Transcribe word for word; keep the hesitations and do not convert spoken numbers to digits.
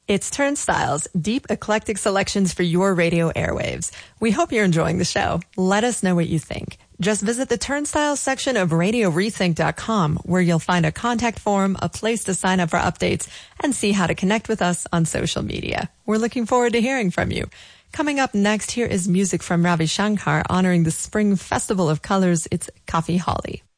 It's Turnstiles, deep eclectic selections for your radio airwaves. We hope you're enjoying the show. Let us know what you think. Just visit the Turnstiles section of radio rethink dot com, where you'll find a contact form, a place to sign up for updates, and see how to connect with us on social media. We're looking forward to hearing from you. Coming up next, here is music from Ravi Shankar honoring the Spring Festival of Colors. It's Kafi Holly.